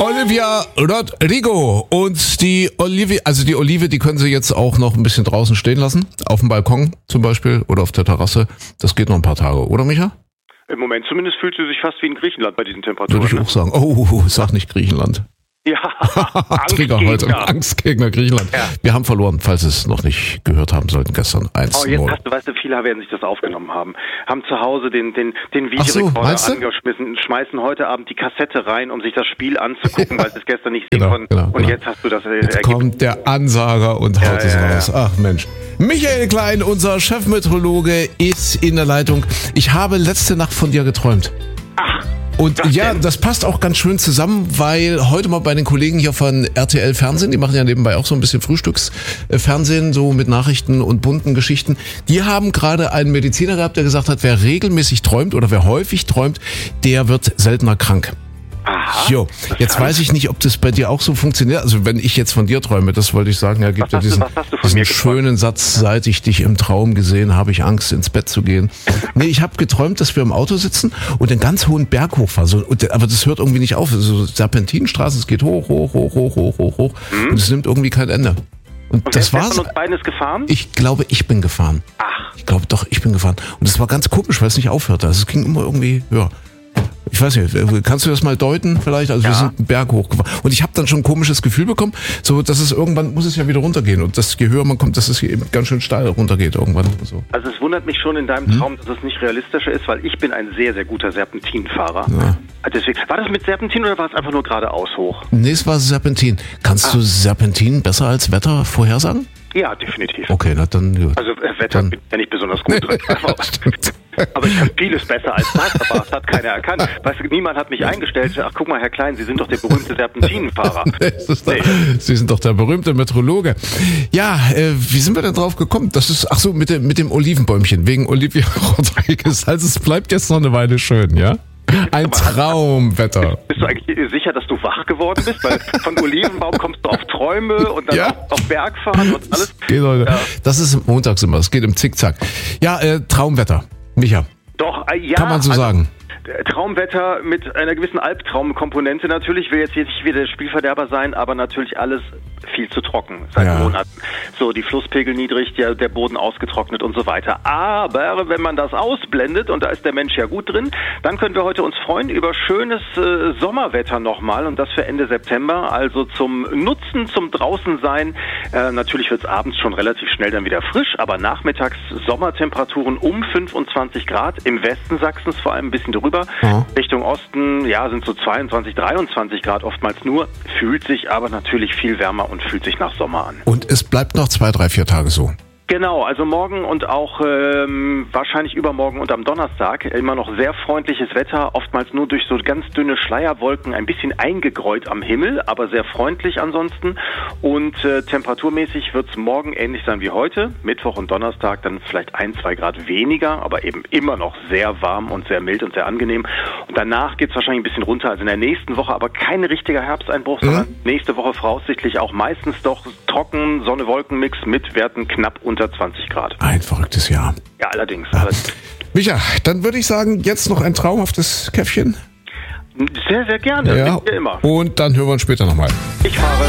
Olivia Rodrigo und die Olive, die können Sie jetzt auch noch ein bisschen draußen stehen lassen, auf dem Balkon zum Beispiel oder auf der Terrasse. Das geht noch ein paar Tage, oder Micha? Im Moment zumindest fühlt sie sich fast wie in Griechenland bei diesen Temperaturen. Würde ich auch sagen. Oh, sag nicht Griechenland. Ja, Trigger heute. Angstgegner Griechenland. Ja. Wir haben verloren, falls Sie es noch nicht gehört haben sollten, gestern 1-0. Oh, jetzt weißt du, viele werden sich das aufgenommen haben zu Hause den Videorekorder angeschmissen, schmeißen heute Abend die Kassette rein, um sich das Spiel anzugucken, weil sie es gestern nicht sehen konnten. Und jetzt hast du das Ergebnis. Jetzt kommt der Ansager und haut es raus. Ach Mensch. Michael Klein, unser Chefmeteorologe, ist in der Leitung. Ich habe letzte Nacht von dir geträumt. Ach. Und das passt auch ganz schön zusammen, weil heute mal bei den Kollegen hier von RTL Fernsehen, die machen ja nebenbei auch so ein bisschen Frühstücksfernsehen, so mit Nachrichten und bunten Geschichten. Die haben gerade einen Mediziner gehabt, der gesagt hat, wer regelmäßig träumt oder wer häufig träumt, der wird seltener krank. Aha. Jo, jetzt weiß ich nicht, ob das bei dir auch so funktioniert. Also wenn ich jetzt von dir träume, das wollte ich sagen, ja, gibt ja diesen schönen Satz, seit ich dich im Traum gesehen, habe ich Angst, ins Bett zu gehen. Nee, ich habe geträumt, dass wir im Auto sitzen und einen ganz hohen Berg hochfahren. Aber das hört irgendwie nicht auf. So Serpentinenstraßen, es geht hoch. Und es nimmt irgendwie kein Ende. Und das war's. Von uns beiden ist gefahren? Ich glaube, ich bin gefahren. Ach. Ich glaube doch, ich bin gefahren. Und das war ganz komisch, weil es nicht aufhörte. Also es ging immer irgendwie, ja. Ich weiß nicht, kannst du das mal deuten vielleicht? Also wir sind einen Berg hochgefahren. Und ich habe dann schon ein komisches Gefühl bekommen, so dass es irgendwann muss es ja wieder runtergehen. Und je höher man kommt, dass es hier eben ganz schön steil runtergeht irgendwann. So. Also es wundert mich schon in deinem Traum, dass es nicht realistischer ist, weil ich bin ein sehr, sehr guter Serpentinfahrer. Ja. Deswegen, war das mit Serpentin oder war es einfach nur geradeaus hoch? Nee, es war Serpentin. Kannst du Serpentin besser als Wetter vorhersagen? Ja, definitiv. Okay, na dann gut. Also Wetter bin ja nicht besonders gut drin. Aber ich kann vieles besser als das, aber das hat keiner erkannt. Weißt du, niemand hat mich eingestellt. Ach, guck mal, Herr Klein, Sie sind doch der berühmte Serpentinenfahrer. Sie sind doch der berühmte Meteorologe. Ja, wie sind wir denn drauf gekommen? Das ist, ach so, mit dem Olivenbäumchen, wegen Olivia Rodriguez. Also es bleibt jetzt noch eine Weile schön, ja? Ein Traumwetter. Bist du eigentlich sicher, dass du wach geworden bist? Weil von Olivenbaum kommst du auf Träume und dann auf Bergfahren und alles. Das ist montags immer, es geht im Zickzack. Ja, Traumwetter. Micha. Doch, ja. Kann man so sagen. Traumwetter mit einer gewissen Albtraumkomponente natürlich. Ich will jetzt nicht wieder der Spielverderber sein, aber natürlich alles viel zu trocken seit Monaten. So, die Flusspegel niedrig, der Boden ausgetrocknet und so weiter. Aber wenn man das ausblendet, und da ist der Mensch ja gut drin, dann können wir heute uns freuen über schönes Sommerwetter nochmal und das für Ende September. Also zum Nutzen, zum Draußensein. Natürlich wird es abends schon relativ schnell dann wieder frisch, aber nachmittags Sommertemperaturen um 25 Grad. Im Westen Sachsens vor allem ein bisschen drüber. Richtung Osten, sind so 22, 23 Grad oftmals nur. Fühlt sich aber natürlich viel wärmer und fühlt sich nach Sommer an. Und es bleibt noch 2, 3, 4 Tage so. Genau, also morgen und auch wahrscheinlich übermorgen und am Donnerstag immer noch sehr freundliches Wetter, oftmals nur durch so ganz dünne Schleierwolken, ein bisschen eingegräut am Himmel, aber sehr freundlich ansonsten. Und temperaturmäßig wird es morgen ähnlich sein wie heute, Mittwoch und Donnerstag dann vielleicht 1, 2 Grad weniger, aber eben immer noch sehr warm und sehr mild und sehr angenehm. Und danach geht es wahrscheinlich ein bisschen runter, also in der nächsten Woche aber kein richtiger Herbsteinbruch, sondern nächste Woche voraussichtlich auch meistens doch trocken, Sonne-Wolken-Mix mit Werten knapp unter 20 Grad. Ein verrücktes Jahr. Ja, allerdings. Micha, dann würde ich sagen, jetzt noch ein traumhaftes Käffchen. Sehr, sehr gerne. Ja. Immer. Und dann hören wir uns später nochmal. Ich fahre.